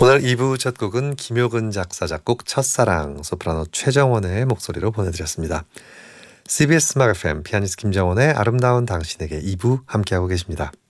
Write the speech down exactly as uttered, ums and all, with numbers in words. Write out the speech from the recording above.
오늘 이 부 첫 곡은 김효근 작사 작곡 첫사랑 소프라노 최정원의 목소리로 보내드렸습니다. 씨비에스 음악 에프엠 피아니스트 김정원의 아름다운 당신에게 이 부 함께하고 계십니다.